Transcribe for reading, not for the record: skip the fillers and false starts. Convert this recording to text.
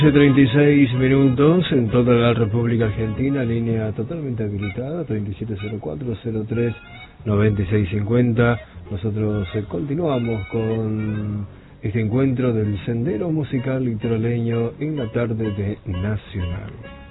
36 minutos en toda la República Argentina, línea totalmente habilitada, 3704-03-9650. Nosotros continuamos con este encuentro del Sendero Musical Litoraleño en la tarde de Nacional.